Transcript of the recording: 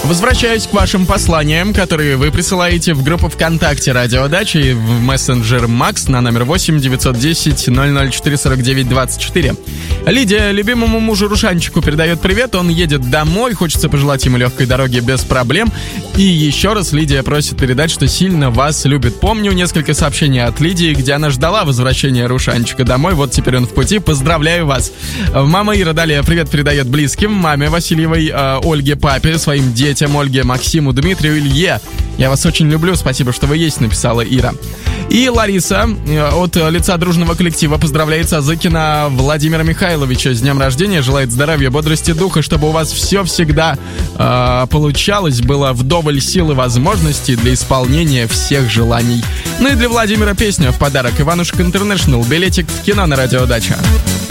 Возвращаюсь к вашим посланиям, которые вы присылаете в группу ВКонтакте «Радио Дача» и в мессенджер Макс на номер 8 910 004 49 24. Лидия любимому мужу Рушанчику передает привет. Он едет домой, хочется пожелать ему легкой дороги без проблем. И еще раз Лидия просит передать, что сильно вас любит. Помню несколько сообщений от Лидии, где она ждала возвращения Рушанчика домой. Вот теперь он в пути. Поздравляю вас. Мама Ира далее привет передает близким. Маме Васильевой, Ольге, папе, своим детям, Ольге, Максиму, Дмитрию, Илье. Я вас очень люблю, спасибо, что вы есть, написала Ира. И Лариса от лица дружного коллектива поздравляет Сазыкина Владимира Михайловича с днем рождения, желает здоровья, бодрости духа, чтобы у вас все всегда получалось, было вдоволь сил и возможностей для исполнения всех желаний. Ну и для Владимира песня в подарок. Иванушек Интернешнл, билетик в кино на Радио Дача.